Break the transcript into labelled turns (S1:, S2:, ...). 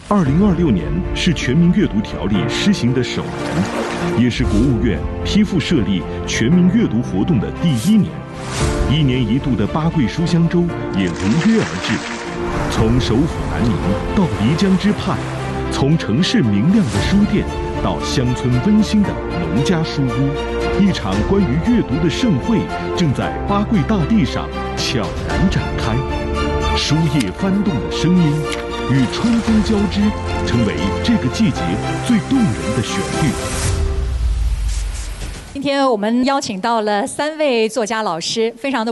S1: 2026年是全民阅读条例施行的首年，也是国务院批复设立全民阅读活动的第1年。1年1度的八桂书香周也如约而至。从首府南宁到漓江之畔，从城市明亮的书店到乡村温馨的农家书屋，一场关于阅读的盛会正在八桂大地上悄然展开。书页翻动的声音与春风交织，成为这个季节最动人的旋律。
S2: 今天我们邀请到了3位作家老师，非常的